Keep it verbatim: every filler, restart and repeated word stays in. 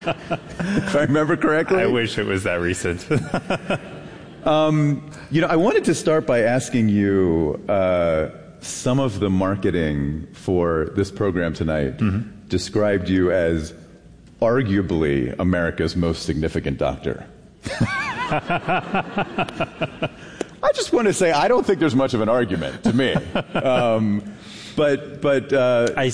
if I remember correctly. I wish it was that recent. um, you know, I wanted to start by asking you uh, some of the marketing for this program tonight mm-hmm. described you as arguably America's most significant doctor. I just want to say I don't think there's much of an argument to me. Um, but but uh, I